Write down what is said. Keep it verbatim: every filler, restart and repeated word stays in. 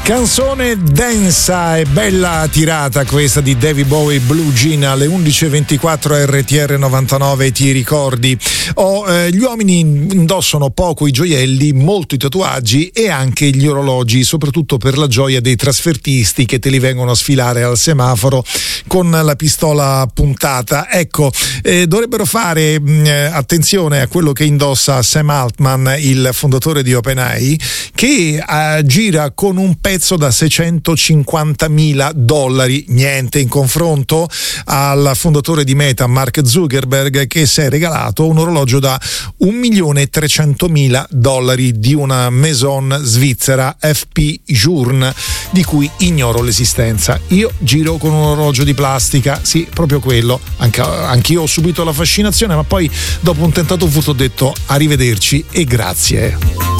Canzone densa e bella tirata questa di David Bowie, Blue Jean, alle undici e ventiquattro R T R novantanove. Ti ricordi? Oh, eh, gli uomini indossano poco i gioielli, molto i tatuaggi e anche gli orologi, soprattutto per la gioia dei trasfertisti che te li vengono a sfilare al semaforo con la pistola puntata. Ecco, eh, dovrebbero fare mh, attenzione a quello che indossa Sam Altman, il fondatore di OpenAI, che eh, gira con un pezzo da seicentocinquantamila dollari, niente in confronto al fondatore di Meta, Mark Zuckerberg, che si è regalato un orologio da un milione e trecentomila dollari di una maison svizzera, F P Journe, di cui ignoro l'esistenza. Io giro con un orologio di plastica, sì, proprio quello. Anche, anch'io ho subito la fascinazione, ma poi dopo un tentato furto ho detto arrivederci e grazie.